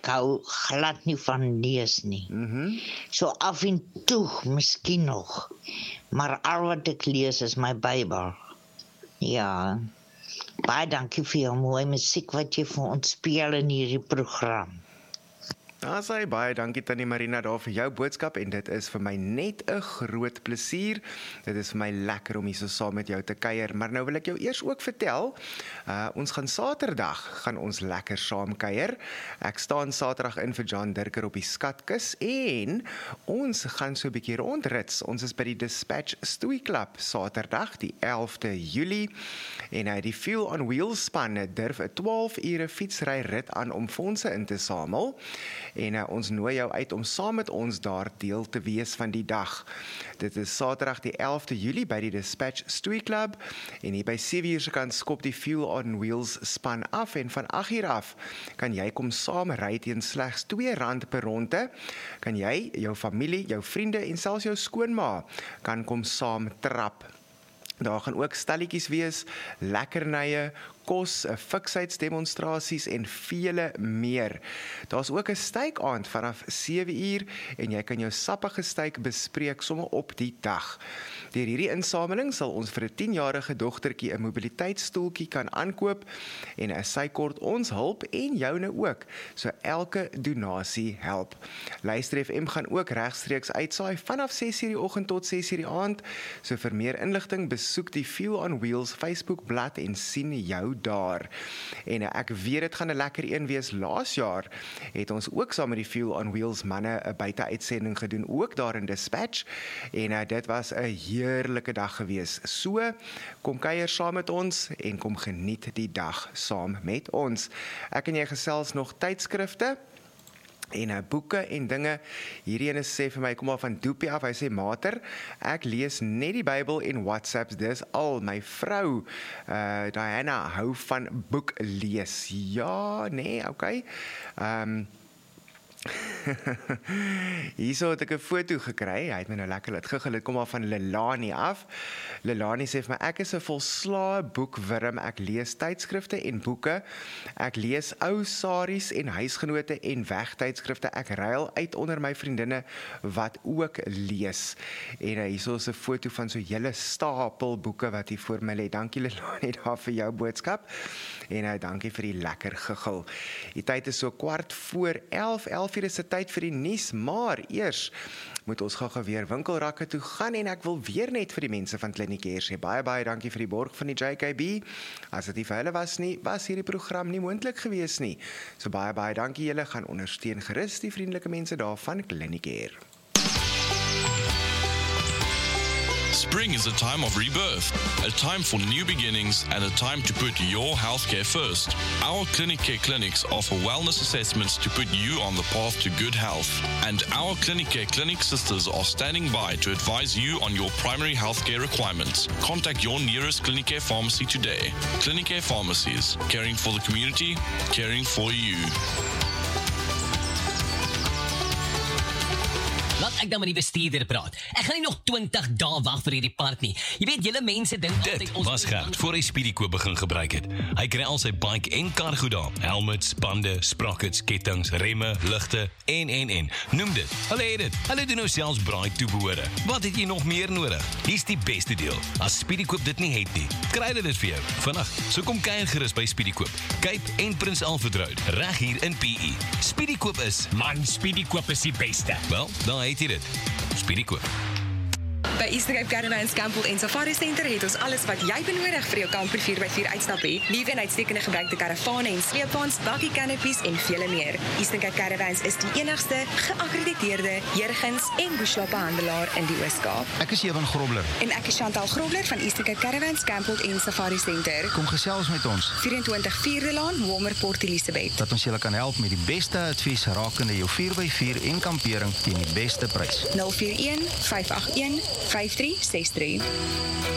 ek hou glad nie van lees nie. So af en toe, miskien nog. Maar al wat ek lees is my Bybel. Ja. Baie dankie vir jou mooi musiek wat jy vir ons speel in hierdie program. Asai, baie dankie Tannie Marina daar vir jou boodskap en dit is vir my net 'n groot plesier. Dit is vir my lekker om hier so saam met jou te kuier, maar nou wil ek jou eers ook vertel, ons gaan Saterdag lekker saam kuier. Ek staan Saterdag in vir John Dirker op die Skatkus en ons gaan so 'n bietjie rondrits. Ons is by die Dispatch Stoei Club Saterdag die 11de Julie en die Fuel on Wheels span durf 'n 12 ure fietsry rit aan om fondse in te samel. En ons nooi jou uit om saam met ons daar deel te wees van die dag. Dit is Saterdag die 11de Julie by die Dispatch Stoei Club en hier by 7 uur se kant skop die Fuel on Wheels span af en van 8 uur af kan jy kom saam ry teen slegs R2 per ronde. Kan jy, jou familie, jou vriende en selfs jou skoonma kan kom saam trap. Daar gaan ook stalletjies wees, lekkernye, kos, fiksheidsdemonstrasies en vele meer. Daar's ook 'n steekaand vanaf 7 uur en jy kan jou sappige steak bespreek sommer op die dag. Deur hierdie insameling sal ons vir 'n 10-jarige dogtertjie 'n mobiliteitsstoeltjie kan aankoop en sy kort ons hulp en joune ook. So elke donasie help. Luister FM gaan ook regstreeks uitsaai vanaf 6:00 die oggend tot 6:00 die aand. So vir meer inligting besoek die Fuel on Wheels Facebook bladsy en sien jou daar. En ek weet dit gaan 'n lekker een wees. Laas jaar het ons ook saam met die Fuel on Wheels manne 'n buite-uitsending gedoen, ook daar in Dispatch. En dit was 'n heerlike dag gewees. So, kom kuier saam met ons en kom geniet die dag saam met ons. Ek en jy gesels nog tydskrifte en boeke en dinge. Hierdie ene sê vir my, kom maar van Doopie af, hy sê, Mater, ek lees net die Bybel en WhatsApps, dis al. My vrou, Diana, hou van boek lees. Ja, nee, okay. Hierso het ek 'n foto gekry, hy het my nou lekker laat giggel, dit kom maar van Lelani af. Lelani sê vir my, ek is 'n volslae boekwurm, ek lees tydskrifte en boeke, ek lees ou saries en huisgenote en wegtydskrifte, ek ruil uit onder my vriendinne wat ook lees. En hierso is 'n foto van so 'n hele stapel boeke wat hier voor my lê. Dankie Lelani daar vir jou boodskap en dankie vir die lekker giggel. Die tyd is so 11:15 is dit tyd vir die nuus, maar eers moet ons gou weer winkelrakke toe gaan en ek wil weer net vir die mense van Clinicare sê baie dankie vir die borg van die JKB. As dit nie vir hulle was nie, was hierdie program nie moontlik gewees nie. So baie dankie julle, gaan ondersteun gerus die vriendelike mense daar van Clinicare. Spring is a time of rebirth, a time for new beginnings and a time to put your healthcare first. Our Clinicare clinics offer wellness assessments to put you on the path to good health. And our Clinicare clinic sisters are standing by to advise you on your primary healthcare requirements. Contact your nearest Clinicare pharmacy today. Clinicare pharmacies, caring for the community, caring for you. Laat ek dan met die bestuurder praat. Ek gaan nie nog 20 dae wag vir hierdie part nie. Jy weet, julle mense dink altyd Dit was Gert voor hy Speedykoop begin gebruik het. Hy kry al sy bike en kar goed daar. Helmets, bande, sprockets, kettings, remme, ligte en. Noem dit. Hulle het dit. Hulle doen nou selfs braai toebehore. Wat het jy nog meer nodig? Hier's die beste deel. As Speedykoop dit nie het nie, kry hulle dit vir jou. Vandag, so kom kuier gerus by Speedykoop. Cape en Prins Alfred Road, reg hier in PE. Speedykoop is, Speedykoop is die beste. wel, dan het jy dit. Speedykoop. By Eastern Cape Caravans, Campbell en Safari Center het ons alles wat jy benodig vir jou kamper 4x4 uitstap hê. Liewe en uitstekende gebruikte karavane en sleepwaens, bakkie canopies en vele meer. Eastern Cape Caravans is die enigste geakkrediteerde Jurgens en Bushwappe handelaar in die Oos-Kaap. Ek is Ewan Grobler. En ek is Chantal Grobler van Eastern Cape Caravans, Campbell en Safari Center. Kom gesels met ons, 24 Vierde Laan, Walmer, Port Elizabeth. dat ons julle kan help met die beste advies rakende jou 4x4 en kampering teen die beste prys. 041 581 5363.